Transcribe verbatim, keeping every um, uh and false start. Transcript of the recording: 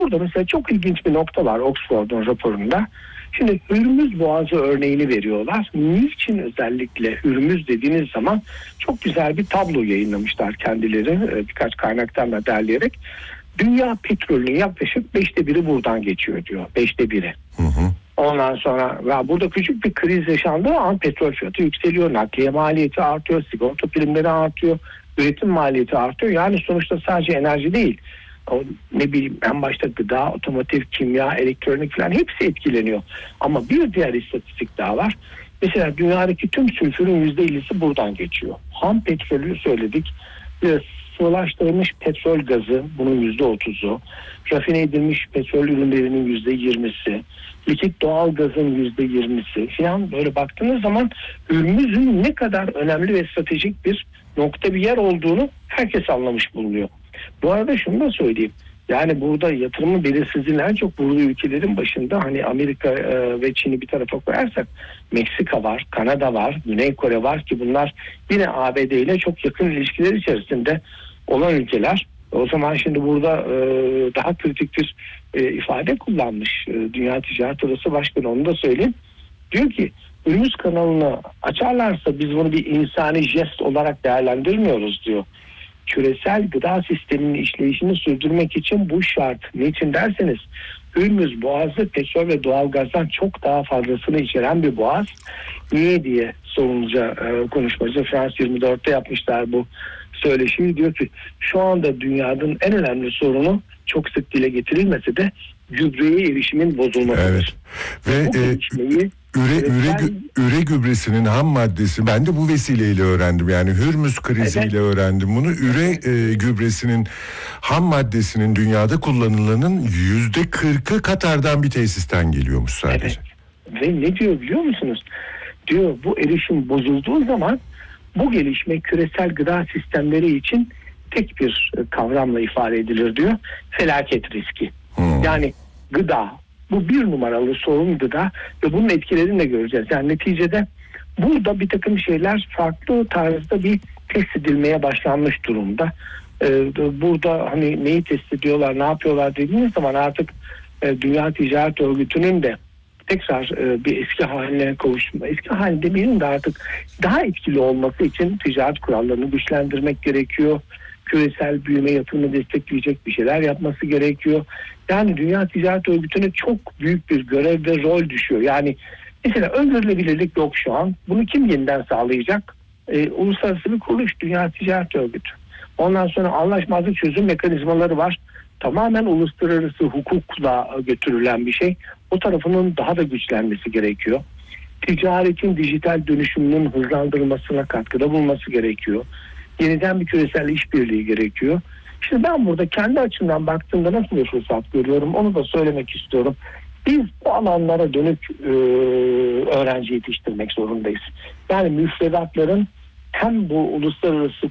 Burada mesela çok ilginç bir nokta var Oxford'un raporunda. Şimdi Hürmüz Boğazı örneğini veriyorlar. Niçin özellikle Hürmüz dediğiniz zaman çok güzel bir tablo yayınlamışlar kendileri birkaç kaynaktan da derleyerek. Dünya petrolünün yaklaşık beşte biri buradan geçiyor diyor. Beşte biri. Hı hı. Ondan sonra ya burada küçük bir kriz yaşandığı an petrol fiyatı yükseliyor. Nakliye maliyeti artıyor. Sigorta primleri artıyor. Üretim maliyeti artıyor. Yani sonuçta sadece enerji değil. O, ne bileyim en başta gıda, otomotiv, kimya, elektronik falan hepsi etkileniyor. Ama bir diğer istatistik daha var. Mesela dünyadaki tüm sülfürün yüzde ellisi buradan geçiyor. Ham petrolü söyledik. Biraz sıvılaştırılmış petrol gazı bunun yüzde otuzu, rafine edilmiş petrol ürünlerinin yüzde yirmisi, likit doğal gazın yüzde yirmisi falan böyle baktığınız zaman Hürmüz'ün ne kadar önemli ve stratejik bir nokta bir yer olduğunu herkes anlamış bulunuyor. Bu arada şunu da söyleyeyim. Yani burada yatırımın belirsizliğinin en çok vurduğu ülkelerin başında hani Amerika e, ve Çin'i bir tarafa koyarsak Meksika var, Kanada var, Güney Kore var ki bunlar yine A B D ile çok yakın ilişkiler içerisinde olan ülkeler. O zaman şimdi burada e, daha kritik bir e, ifade kullanmış e, Dünya Ticaret Odası Başkanı, onu da söyleyeyim. Diyor ki Hürmüz kanalını açarlarsa biz bunu bir insani jest olarak değerlendirmiyoruz diyor. Küresel gıda sisteminin işleyişini sürdürmek için bu şart. Niçin derseniz Hürmüz Boğazı petrol ve doğalgazdan çok daha fazlasını içeren bir boğaz. Niye diye sorulunca e, konuşmacı Frans yirmi dörtte yapmışlar bu söyleşiyi. Diyor ki şu anda dünyanın en önemli sorunu çok sık dile getirilmese de gübreye erişimin bozulmasıdır. Evet. Ve e, üre, üre, üre gübresinin ham maddesi, ben de bu vesileyle öğrendim. Yani Hürmüz kriziyle evet. öğrendim bunu. Üre e, gübresinin ham maddesinin dünyada kullanılanın yüzde kırkı Katar'dan bir tesisten geliyormuş sadece. Evet. Ve ne diyor biliyor musunuz? Diyor bu erişim bozulduğu zaman bu gelişme küresel gıda sistemleri için tek bir kavramla ifade edilir diyor. Felaket riski. Hmm. Yani gıda, bu bir numaralı sorun gıda ve bunun etkilerini de göreceğiz. Yani neticede burada bir takım şeyler farklı tarzda bir test edilmeye başlanmış durumda. Ee, burada hani neyi test ediyorlar, ne yapıyorlar dediğiniz zaman artık e, Dünya Ticaret Örgütü'nün de tekrar e, bir eski haline kavuşma, eski haline demeyelim de artık daha etkili olması için ticaret kurallarını güçlendirmek gerekiyor. Küresel büyüme yatırımı destekleyecek bir şeyler yapması gerekiyor. Yani Dünya Ticaret Örgütü'ne çok büyük bir görev ve rol düşüyor. Yani mesela öngörülebilirlik yok şu an. Bunu kim yeniden sağlayacak? Ee, uluslararası bir kuruluş, Dünya Ticaret Örgütü. Ondan sonra anlaşmazlık çözüm mekanizmaları var. Tamamen uluslararası hukukla götürülen bir şey. O tarafının daha da güçlenmesi gerekiyor. Ticaretin dijital dönüşümünün hızlandırılmasına katkıda bulunması gerekiyor. Yeniden bir küresel işbirliği gerekiyor. Şimdi ben burada kendi açımdan baktığımda nasıl bir fırsat görüyorum onu da söylemek istiyorum. Biz bu alanlara dönük e, öğrenci yetiştirmek zorundayız. Yani müfredatların hem bu uluslararası